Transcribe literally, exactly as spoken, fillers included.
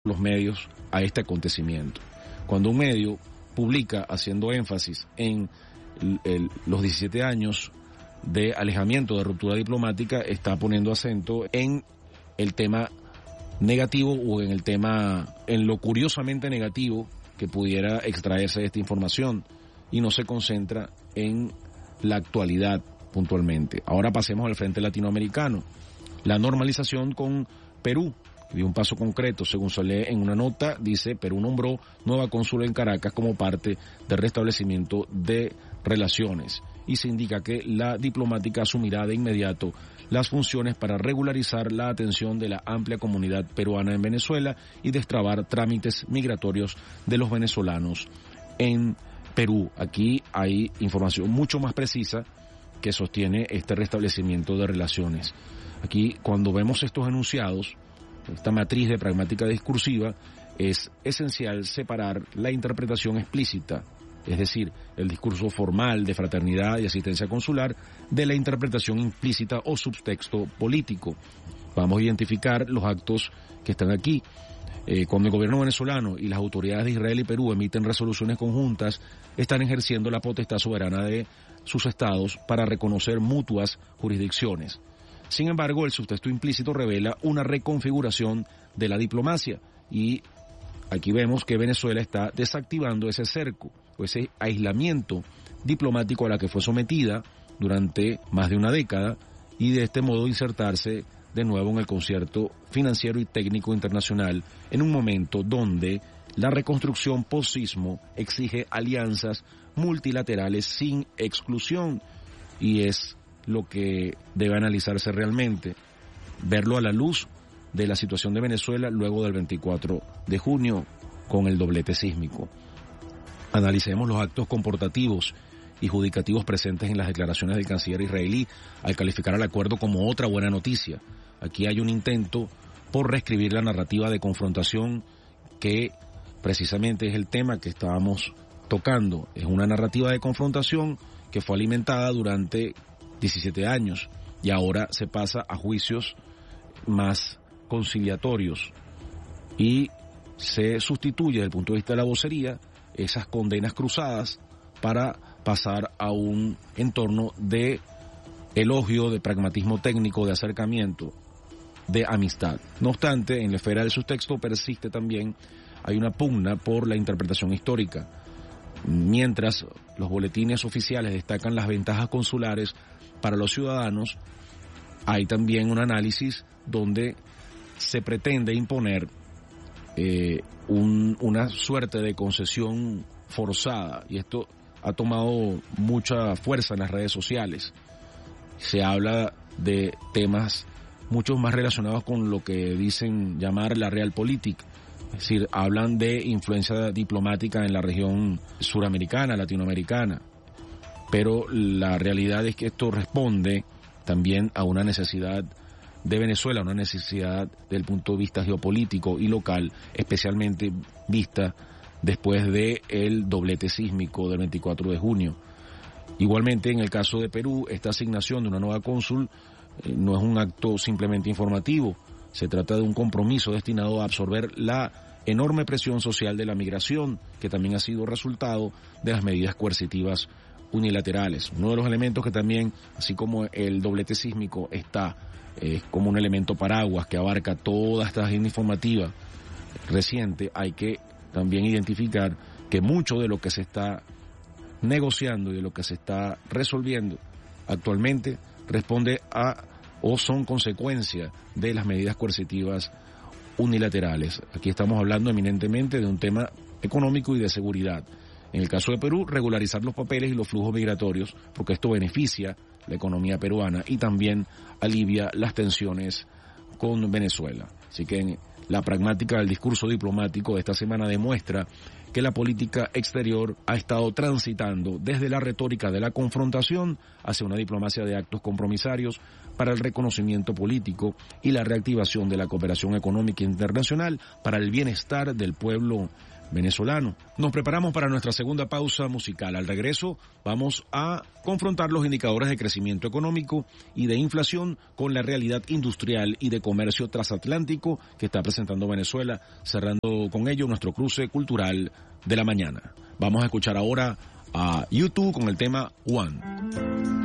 los medios a este acontecimiento. Cuando un medio publica haciendo énfasis en el, el, los diecisiete años de alejamiento, de ruptura diplomática, está poniendo acento en el tema negativo o en el tema, en lo curiosamente negativo que pudiera extraerse de esta información y no se concentra en la actualidad puntualmente. Ahora pasemos al frente latinoamericano. La normalización con Perú dio un paso concreto, según se lee en una nota, dice: Perú nombró nueva cónsula en Caracas como parte del restablecimiento de relaciones, y se indica que la diplomática asumirá de inmediato las funciones para regularizar la atención de la amplia comunidad peruana en Venezuela y destrabar trámites migratorios de los venezolanos en Perú. Aquí hay información mucho más precisa que sostiene este restablecimiento de relaciones. Aquí, cuando vemos estos enunciados, esta matriz de pragmática discursiva, es esencial separar la interpretación explícita, es decir, el discurso formal de fraternidad y asistencia consular, de la interpretación implícita o subtexto político. Vamos a identificar los actos que están aquí. Eh, cuando el gobierno venezolano y las autoridades de Israel y Perú emiten resoluciones conjuntas, están ejerciendo la potestad soberana de sus estados para reconocer mutuas jurisdicciones. Sin embargo, el subtexto implícito revela una reconfiguración de la diplomacia, y aquí vemos que Venezuela está desactivando ese cerco o ese aislamiento diplomático a la que fue sometida durante más de una década, y de este modo insertarse de nuevo en el concierto financiero y técnico internacional en un momento donde la reconstrucción post-sismo exige alianzas multilaterales sin exclusión, y es lo que debe analizarse realmente, verlo a la luz de la situación de Venezuela luego del veinticuatro de junio con el doblete sísmico. Analicemos los actos comportativos y judicativos presentes en las declaraciones del canciller israelí al calificar al acuerdo como otra buena noticia. Aquí hay un intento por reescribir la narrativa de confrontación, que precisamente es el tema que estábamos tocando. Es una narrativa de confrontación que fue alimentada durante diecisiete años y ahora se pasa a juicios más conciliatorios y se sustituye desde el punto de vista de la vocería esas condenas cruzadas para pasar a un entorno de elogio, de pragmatismo técnico, de acercamiento, de amistad. No obstante, en la esfera del subtexto persiste también, hay una pugna por la interpretación histórica. Mientras los boletines oficiales destacan las ventajas consulares para los ciudadanos, hay también un análisis donde se pretende imponer eh, un, una suerte de concesión forzada, y esto ha tomado mucha fuerza en las redes sociales. Se habla de temas mucho más relacionados con lo que dicen llamar la realpolitik, es decir, hablan de influencia diplomática en la región suramericana, latinoamericana, pero la realidad es que esto responde también a una necesidad de Venezuela, una necesidad desde el punto de vista geopolítico y local, especialmente vista después del doblete sísmico del veinticuatro de junio. Igualmente, en el caso de Perú, esta asignación de una nueva cónsul eh, no es un acto simplemente informativo, se trata de un compromiso destinado a absorber la enorme presión social de la migración, que también ha sido resultado de las medidas coercitivas unilaterales. Uno de los elementos que también, así como el doblete sísmico está eh, como un elemento paraguas que abarca toda esta agenda informativa reciente, hay que también identificar que mucho de lo que se está negociando y de lo que se está resolviendo actualmente responde a o son consecuencia de las medidas coercitivas unilaterales. Aquí estamos hablando eminentemente de un tema económico y de seguridad. En el caso de Perú, regularizar los papeles y los flujos migratorios, porque esto beneficia la economía peruana y también alivia las tensiones con Venezuela. Así que la pragmática del discurso diplomático de esta semana demuestra que la política exterior ha estado transitando desde la retórica de la confrontación hacia una diplomacia de actos compromisarios para el reconocimiento político y la reactivación de la cooperación económica internacional para el bienestar del pueblo venezolano. Nos preparamos para nuestra segunda pausa musical. Al regreso vamos a confrontar los indicadores de crecimiento económico y de inflación con la realidad industrial y de comercio transatlántico que está presentando Venezuela, cerrando con ello nuestro cruce cultural de la mañana. Vamos a escuchar ahora a YouTube con el tema One.